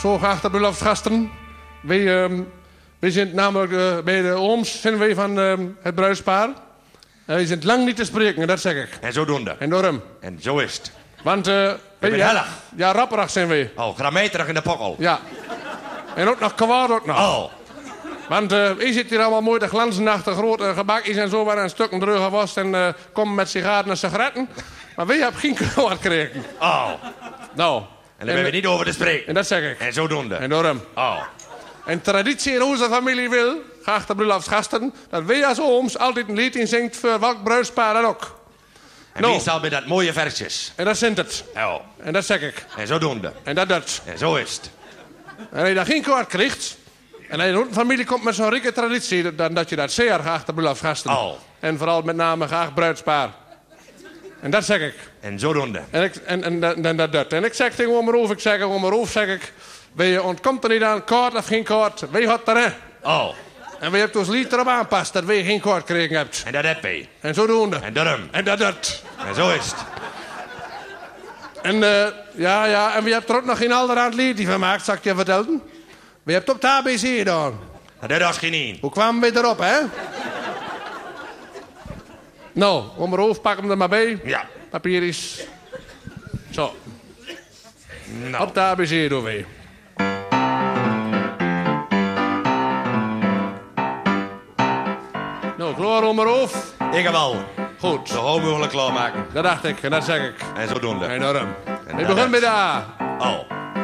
zo geachte bruiloftsgasten. We zijn namelijk bij de ooms zijn we van het bruidspaar. We zijn lang niet te spreken, dat zeg ik. En zodoende. En daarom. En zo is het. Want, hellig. Ja, rapperig zijn we. Oh, grammeterig in de pokkel. Ja. En ook nog kwaad ook nog. Oh. Want je zit hier allemaal mooi te glanzen achter grote gebakjes en zo waar een stukken dreugen was en komen met sigaren en sigaretten. Maar we hebben geen kwaad gekregen. Oh. Nou. En daar ben we niet over te spreken. En dat zeg ik. En zodoende. En daarom. Oh. En traditie in onze familie wil, geachte bruiloftsgasten, dat wij als ooms altijd een lied inzingt voor welk bruidspaar dan ook. En Nou. meestal met dat mooie versjes. En dat zint het. Oh. En dat zeg ik. En zodoende. En dat. En zo is het. En als je daar geen kwaad krijgt, en als je uit een familie komt met zo'n rijke traditie, dan dat je dat zeer, geachte bruiloftsgasten. Oh. En vooral met name graag bruidspaar. En dat zeg ik. En zodoende. En dat. En ik zeg tegen mijn roof, zeg ik, je ontkomt er niet aan, kaart of geen kaart, wij had erin. Oh. En we hebben ons lied erop aanpast dat wij geen kaart gekregen hebben. En dat heb je. En zodoende. En daarom. En dat. En zo is het. En ja, en we hebben er ook nog geen allerhand liedje van gemaakt, zal ik je vertellen. We hebben het op de ABC gedaan. Dat was geen één. Hoe kwamen we erop, hè? Nou, om mijn hoofd, pak hem er maar bij. Ja. Papier is. Zo, Nou. op de ABC doen we. Nou, klaar om mijn hoofd. Ik heb al. Goed, Zo gauw mogelijk klaarmaken. dat dacht ik en dat zeg ik. En zodoende. En daarom. En We dat beginnen bij is- de A. Oh.